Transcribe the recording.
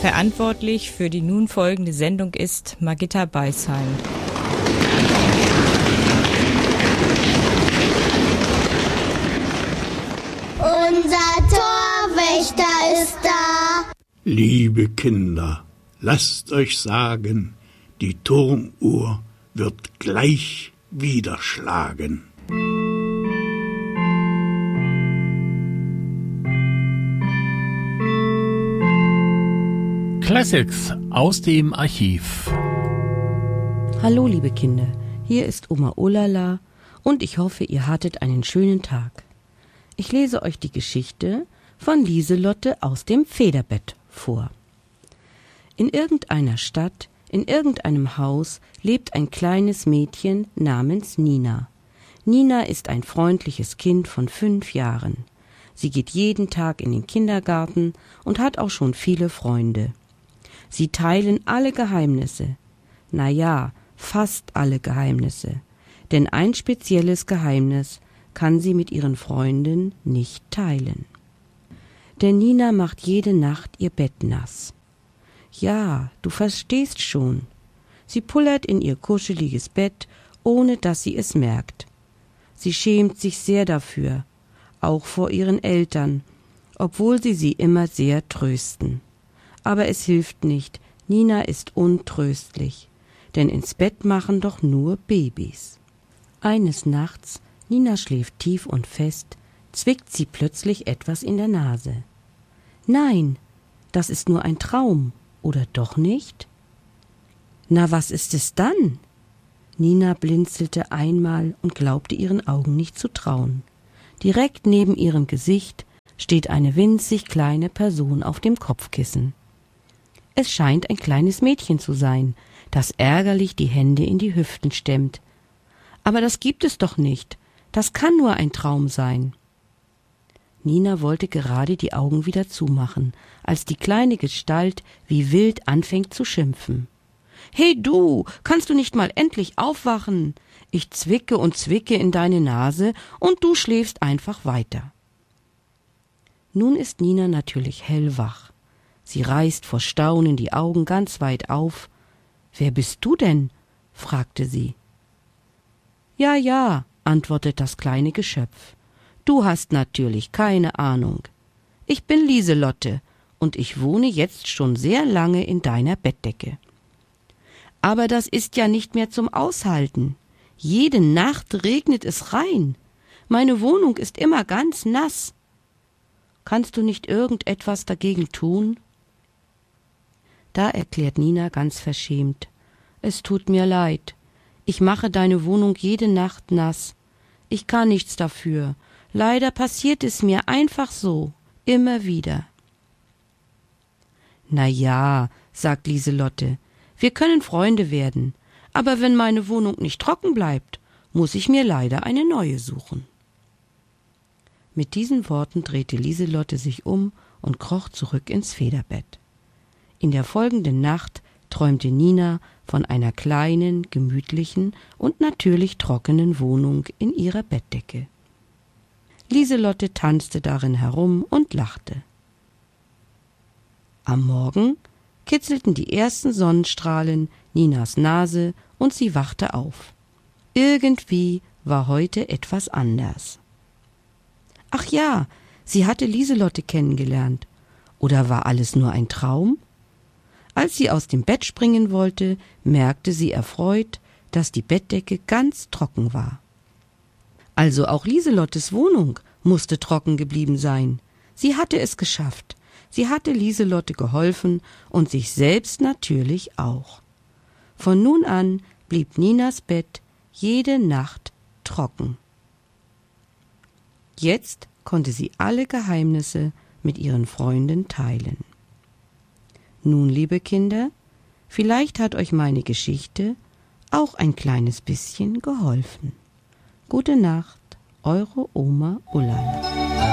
Verantwortlich für die nun folgende Sendung ist Margitta Beisheim. Unser Torwächter ist da. Liebe Kinder, lasst euch sagen, die Turmuhr wird gleich wieder schlagen. Classics aus dem Archiv. Hallo liebe Kinder, hier ist Oma Olala und ich hoffe, ihr hattet einen schönen Tag. Ich lese euch die Geschichte von Lieselotte aus dem Federbett vor. In irgendeiner Stadt, in irgendeinem Haus lebt ein kleines Mädchen namens Nina. Nina ist ein freundliches Kind von 5 Jahren. Sie geht jeden Tag in den Kindergarten und hat auch schon viele Freunde. Sie teilen alle Geheimnisse. Naja, fast alle Geheimnisse. Denn ein spezielles Geheimnis kann sie mit ihren Freunden nicht teilen. Denn Nina macht jede Nacht ihr Bett nass. Ja, du verstehst schon. Sie pullert in ihr kuscheliges Bett, ohne dass sie es merkt. Sie schämt sich sehr dafür, auch vor ihren Eltern, obwohl sie immer sehr trösten. Aber es hilft nicht, Nina ist untröstlich, denn ins Bett machen doch nur Babys. Eines Nachts, Nina schläft tief und fest, zwickt sie plötzlich etwas in der Nase. Nein, das ist nur ein Traum, oder doch nicht? Na, was ist es dann? Nina blinzelte einmal und glaubte ihren Augen nicht zu trauen. Direkt neben ihrem Gesicht steht eine winzig kleine Person auf dem Kopfkissen. Es scheint ein kleines Mädchen zu sein, das ärgerlich die Hände in die Hüften stemmt. Aber das gibt es doch nicht. Das kann nur ein Traum sein. Nina wollte gerade die Augen wieder zumachen, als die kleine Gestalt wie wild anfängt zu schimpfen. »Hey du, kannst du nicht mal endlich aufwachen? Ich zwicke und zwicke in deine Nase und du schläfst einfach weiter.« Nun ist Nina natürlich hellwach. Sie reißt vor Staunen die Augen ganz weit auf. »Wer bist du denn?« fragte sie. »Ja«, antwortet das kleine Geschöpf. »Du hast natürlich keine Ahnung. Ich bin Lieselotte und ich wohne jetzt schon sehr lange in deiner Bettdecke. Aber das ist ja nicht mehr zum Aushalten. Jede Nacht regnet es rein. Meine Wohnung ist immer ganz nass. Kannst du nicht irgendetwas dagegen tun?« Da erklärt Nina ganz verschämt: »Es tut mir leid. Ich mache deine Wohnung jede Nacht nass. Ich kann nichts dafür. Leider passiert es mir einfach so, immer wieder.« »Na ja«, sagt Lieselotte, »wir können Freunde werden, aber wenn meine Wohnung nicht trocken bleibt, muss ich mir leider eine neue suchen.« Mit diesen Worten drehte Lieselotte sich um und kroch zurück ins Federbett. In der folgenden Nacht träumte Nina von einer kleinen, gemütlichen und natürlich trockenen Wohnung in ihrer Bettdecke. Lieselotte tanzte darin herum und lachte. Am Morgen kitzelten die ersten Sonnenstrahlen Ninas Nase und sie wachte auf. Irgendwie war heute etwas anders. Ach ja, sie hatte Lieselotte kennengelernt. Oder war alles nur ein Traum? Als sie aus dem Bett springen wollte, merkte sie erfreut, dass die Bettdecke ganz trocken war. Also auch Lieselottes Wohnung musste trocken geblieben sein. Sie hatte es geschafft. Sie hatte Lieselotte geholfen und sich selbst natürlich auch. Von nun an blieb Ninas Bett jede Nacht trocken. Jetzt konnte sie alle Geheimnisse mit ihren Freunden teilen. Nun, liebe Kinder, vielleicht hat euch meine Geschichte auch ein kleines bisschen geholfen. Gute Nacht, eure Oma Ullala.